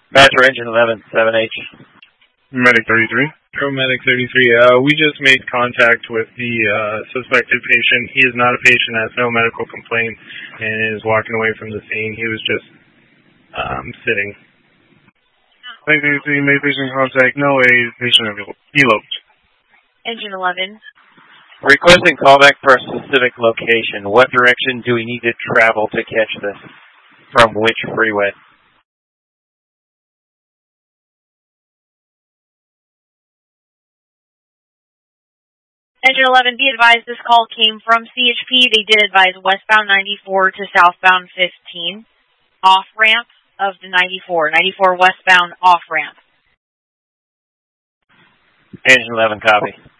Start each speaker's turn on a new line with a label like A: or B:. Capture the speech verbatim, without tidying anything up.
A: Master Engine eleven, seven H.
B: Medic thirty-three.
C: Paramedic thirty-three, uh, we just made contact with the uh, suspected patient. He is not a patient, has no medical complaint, and is walking away from the scene. He was just um, sitting.
B: Medic thirty-three, made patient contact, no aid, patient eloped.
D: Engine eleven.
A: Requesting callback for a specific location. What direction do we need to travel to catch this? From which freeway?
D: Engine eleven, be advised this call came from C H P. They did advise westbound ninety-four to southbound fifteen. Off-ramp of the ninety-four. ninety-four westbound off-ramp.
A: Engine eleven, copy.